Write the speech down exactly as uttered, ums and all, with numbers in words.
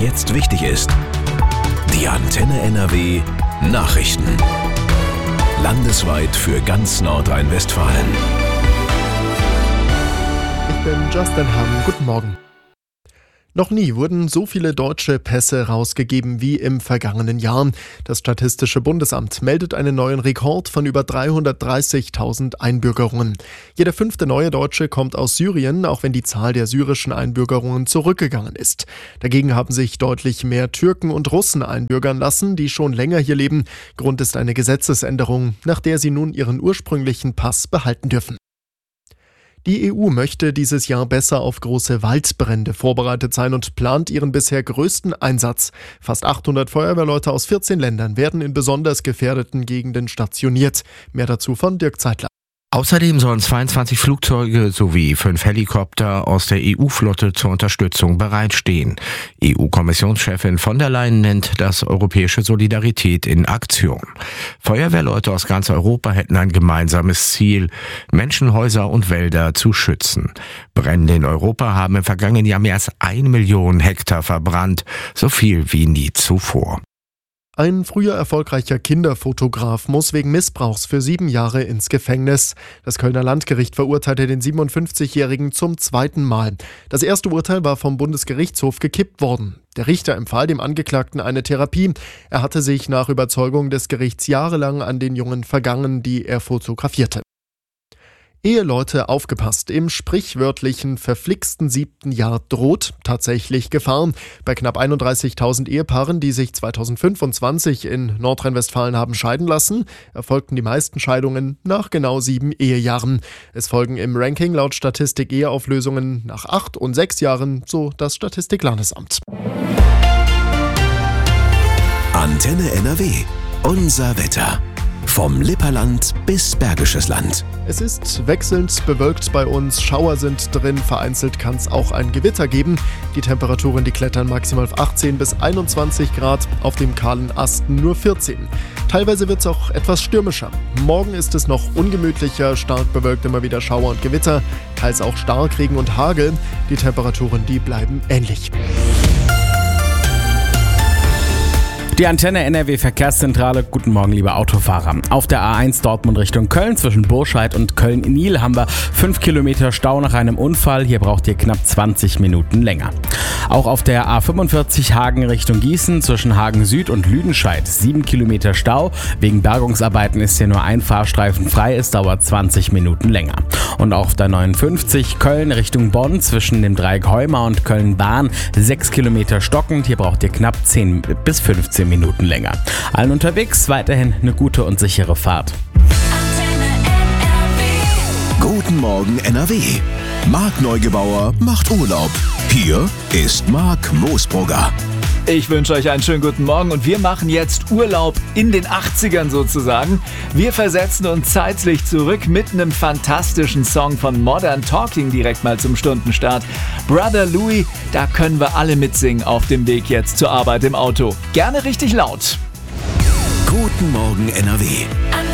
jetzt wichtig ist. Die Antenne N R W Nachrichten. Landesweit für ganz Nordrhein-Westfalen. Ich bin Justin Hamm. Guten Morgen. Noch nie wurden so viele deutsche Pässe rausgegeben wie im vergangenen Jahr. Das Statistische Bundesamt meldet einen neuen Rekord von über dreihundertdreißigtausend Einbürgerungen. Jeder fünfte neue Deutsche kommt aus Syrien, auch wenn die Zahl der syrischen Einbürgerungen zurückgegangen ist. Dagegen haben sich deutlich mehr Türken und Russen einbürgern lassen, die schon länger hier leben. Grund ist eine Gesetzesänderung, nach der sie nun ihren ursprünglichen Pass behalten dürfen. Die E U möchte dieses Jahr besser auf große Waldbrände vorbereitet sein und plant ihren bisher größten Einsatz. Fast achthundert Feuerwehrleute aus vierzehn Ländern werden in besonders gefährdeten Gegenden stationiert. Mehr dazu von Dirk Zeitler. Außerdem sollen zweiundzwanzig Flugzeuge sowie fünf Helikopter aus der E U-Flotte zur Unterstützung bereitstehen. E U-Kommissionschefin von der Leyen nennt das europäische Solidarität in Aktion. Feuerwehrleute aus ganz Europa hätten ein gemeinsames Ziel, Menschen, Häuser und Wälder zu schützen. Brände in Europa haben im vergangenen Jahr mehr als eine Million Hektar verbrannt, so viel wie nie zuvor. Ein früher erfolgreicher Kinderfotograf muss wegen Missbrauchs für sieben Jahre ins Gefängnis. Das Kölner Landgericht verurteilte den siebenundfünfzigjährigen zum zweiten Mal. Das erste Urteil war vom Bundesgerichtshof gekippt worden. Der Richter empfahl dem Angeklagten eine Therapie. Er hatte sich nach Überzeugung des Gerichts jahrelang an den Jungen vergangen, die er fotografierte. Eheleute, aufgepasst, im sprichwörtlichen verflixten siebten Jahr droht tatsächlich Gefahr. Bei knapp einunddreißigtausend Ehepaaren, die sich zweitausendfünfundzwanzig in Nordrhein-Westfalen haben scheiden lassen, erfolgten die meisten Scheidungen nach genau sieben Ehejahren. Es folgen im Ranking laut Statistik Eheauflösungen nach acht und sechs Jahren, so das Statistiklandesamt. Antenne N R W. Unser Wetter. Vom Lipperland bis Bergisches Land. Es ist wechselnd bewölkt bei uns, Schauer sind drin, vereinzelt kann es auch ein Gewitter geben. Die Temperaturen, die klettern maximal auf achtzehn bis einundzwanzig Grad, auf dem kahlen Asten nur vierzehn. Teilweise wird es auch etwas stürmischer. Morgen ist es noch ungemütlicher, stark bewölkt, immer wieder Schauer und Gewitter, teils auch Starkregen und Hagel. Die Temperaturen, die bleiben ähnlich. Die Antenne N R W Verkehrszentrale. Guten Morgen, liebe Autofahrer. Auf der A eins Dortmund Richtung Köln zwischen Burscheid und Köln-Nil haben wir fünf Kilometer Stau nach einem Unfall. Hier braucht ihr knapp zwanzig Minuten länger. Auch auf der A fünfundvierzig Hagen Richtung Gießen zwischen Hagen Süd und Lüdenscheid sieben Kilometer Stau. Wegen Bergungsarbeiten ist hier nur ein Fahrstreifen frei. Es dauert zwanzig Minuten länger. Und auch auf der neunundfünfzig Köln Richtung Bonn zwischen dem Dreieck Heuma und Köln-Bahn sechs Kilometer stockend. Hier braucht ihr knapp zehn bis fünfzehn Minuten länger. Allen unterwegs weiterhin eine gute und sichere Fahrt. Guten Morgen N R W. Marc Neugebauer macht Urlaub. Hier ist Marc Moosbrugger. Ich wünsche euch einen schönen guten Morgen und wir machen jetzt Urlaub in den achtzigern sozusagen. Wir versetzen uns zeitlich zurück mit einem fantastischen Song von Modern Talking direkt mal zum Stundenstart. Brother Louie, da können wir alle mitsingen auf dem Weg jetzt zur Arbeit im Auto. Gerne richtig laut. Guten Morgen N R W.